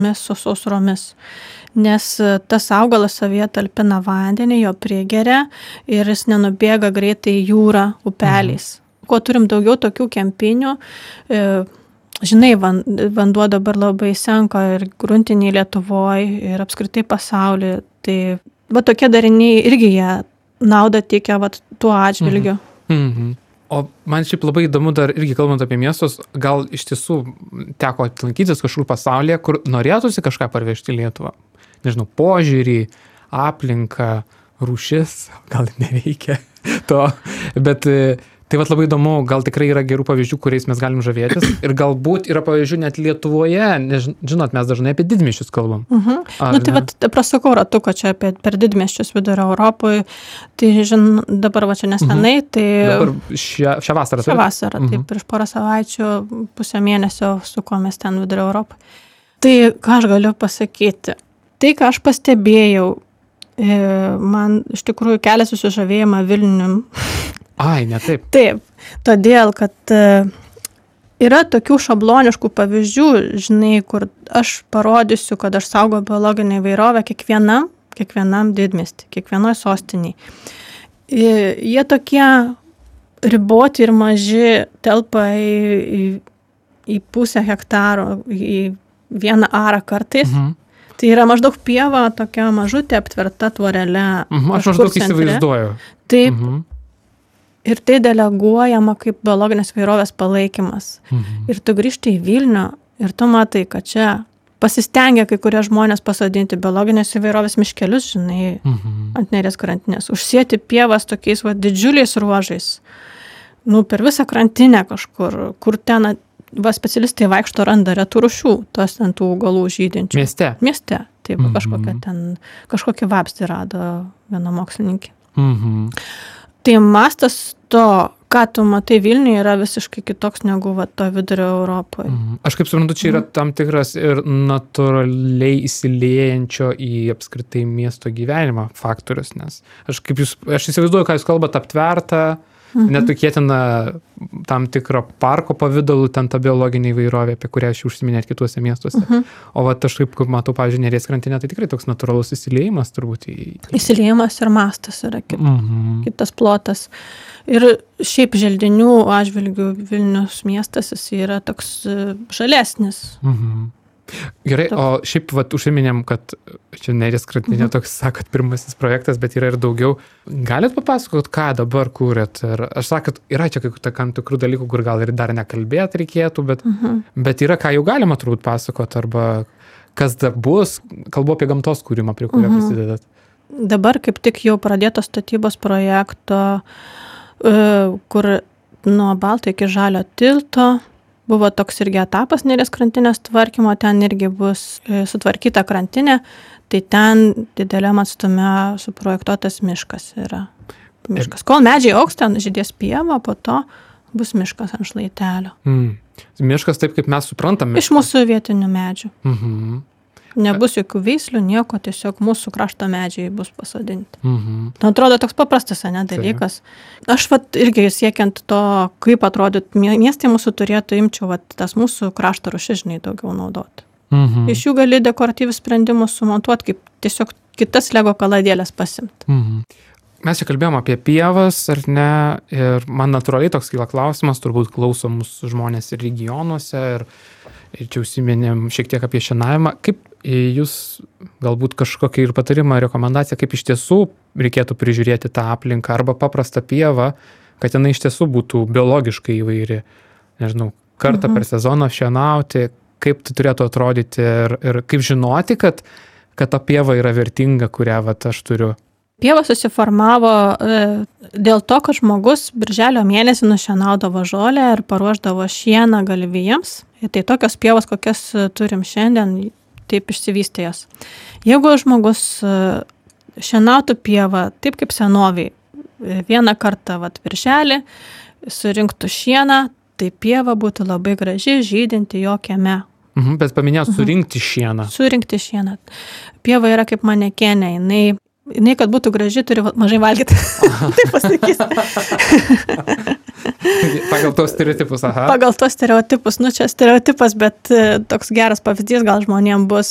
su sausromis. Nes tas augalas savyje talpina vandenį, jo prigeria ir jis nenubėga greitai į jūrą upeliais. Kuo turim daugiau tokių kempinių, žinai, vanduo dabar labai senka ir gruntiniai Lietuvoje, ir apskritai pasaulyje. Tai tokie dariniai irgi jie naudą teikia tuo atžvilgiu. O man šiaip labai įdomu dar irgi kalbant apie miestus, gal iš tiesų teko lankytis kažkur pasaulyje, kur norėtųsi kažką parvežti į Lietuvą. Nežinau, požiūrį, aplinką, rūšis, gal nereikia to, bet tai labai įdomu, gal tikrai yra gerų pavyzdžių, kuriais mes galim žavėtis ir galbūt yra pavyzdžių net Lietuvoje, žinot, mes dažnai apie didmiesčius kalbam. Prasukau ratuką čia per didmiesčius Vidurio Europoje, tai dabar čia nesenai, tai... Dabar šią vasarą. Šią vasarą, tai prieš porą savaičių, pusę mėnesio sukomės ten Vidurio Europoje. Tai ką aš galiu pasakyti? Tai, ką aš pastebėjau, man iš tikrųjų kelia susižavėjimą Vilnium. Ai, ne taip. Taip, todėl, kad yra tokių šabloniškų pavyzdžių, žinai, kur aš parodysiu, kad aš saugau biologinę įvairovę kiekvienam didmiestį, kiekvienoj sostiniai. Jie tokie riboti ir maži, telpa į pusę hektaro, į 1 arą kartais. Tai yra maždaug pieva, tokia mažutė aptverta tvorele. Aš maždaug įsivaizduoju. Taip. Ir tai deleguojama kaip biologinės įvairovės palaikymas. Ir tu grįžti į Vilnių ir tu matai, kad čia pasistengia kai kurie žmonės pasodinti biologinės įvairovės miškelius, žinai, ant Neries krantinės, užsėti pievas tokiais didžiuliais ruožais. Per visą krantinę kažkur, kur ten specialistai vaikšto randa retų rūšių, tos ten tų augalų žydinčių. Mieste. Taip, kažkokie vabzdį rado viena mokslininkė. Tai mastas to, ką tu matai Vilniuje, yra visiškai kitoks negu to Vidurio Europoje. Aš kaip suprantu, čia yra tam tikras ir natūraliai įsiliejančio į apskritai miesto gyvenimą faktorius, nes aš įsivaizduoju, ką jūs kalbate, aptverta, netukėtina tam tikro parko pavidalų, ten ta biologinė įvairovė, apie kurią aš užsiminėt kituose miestuose. O aš kaip matau, pavyzdžiui, Neries krantinė, tai tikrai toks natūralus įsiliejimas turbūt. Įsiliejimas ir mastas yra kitas plotas. Ir šiaip želdinių atžvilgių Vilnius miestas, jis yra toks žalesnis. Gerai, o šiaip užsiminėm, kad čia Neries krantinė toks, sakot, pirmasis projektas, bet yra ir daugiau. Galit papasakot, ką dabar kūrėt? Ir aš sakot, yra čia tam tikrų dalykų, kur gal ir dar nekalbėt reikėtų, bet yra ką jau galima turbūt pasakot, arba kas dar bus, kalbu apie gamtos kūrimą, prie kurio prisidedat. Dabar kaip tik jau pradėtos statybos projekto, kur nuo Balto iki Žalio tilto buvo toks irgi etapas Neries krantinės tvarkymo, ten irgi bus sutvarkyta krantinė, tai ten dideliam atstume suprojektuotas miškas yra. Kol medžiai augs, ten žydės pieva, po to bus miškas ant šlaitelio. Miškas taip, kaip mes suprantam. Iš mūsų vietinių medžių. Nebus jokių veislių, nieko, tiesiog mūsų krašto medžiai bus pasodinti. Atrodo toks paprastas, dalykas. Aš irgi siekiant to, kaip atrodyt miestai mūsų turėtų, imčiau tas mūsų krašto rūšis, žinai, daugiau naudoti. Iš jų gali dekoratyvius sprendimus sumontuoti, kaip tiesiog kitas lego kaladėlės pasimti. Mes čia kalbėjom apie pievas, ar ne, ir man natūraliai toks kyla klausimas, turbūt klauso mūsų žmonės ir regionuose, ir čia užsiminėm šiek tiek apie šienavimą. Kaip jūs galbūt kažkokią ir patarimą, rekomendaciją, kaip iš tiesų reikėtų prižiūrėti tą aplinką arba paprastą pievą, kad jinai iš tiesų būtų biologiškai įvairi. Nežinau, kartą per sezoną šienauti, kaip tai turėtų atrodyti ir kaip žinoti, kad ta pieva yra vertinga, kurią aš turiu. Pieva susiformavo dėl to, kad žmogus birželio mėnesį nušienaudavo žolę ir paruošdavo šieną galvijams. Tai tokios pievos, kokias turim šiandien, taip išsivystė jos. Jeigu žmogus šienautų pievą, taip kaip senoviai, vieną kartą birželį, surinktų šieną, tai pieva būtų labai graži, žydinti jo kieme. Bet paminėjau surinkti šieną. Surinkti šieną. Pieva yra kaip manekenė, jinai, kad būtų graži, turi mažai valgyti. Taip pasakysiu. Pagal tos stereotipus, Pagal tos stereotipus. Čia stereotipas, bet toks geras pavyzdys gal žmonėm bus.